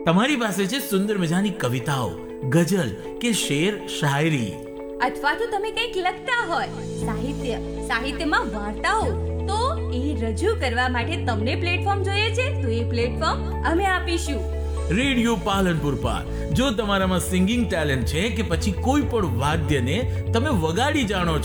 તમારી પાસે છે સુંદર મજાની કવિતાઓ, ગઝલ કે શેર શાયરી, અથવા તો તમે કંઈક લખતા હોય, સાહિત્યમાં વાર્તાઓ, તો એ રજૂ કરવા માટે તમને પ્લેટફોર્મ જોઈએ છે, તો એ પ્લેટફોર્મ અમે આપીશું. રેડિયો પાલનપુર પર. જો તમારામાં સિંગિંગ ટેલેન્ટ છે કે પછી કોઈ પણ વાદ્યને તમે વગાડી જાણો છો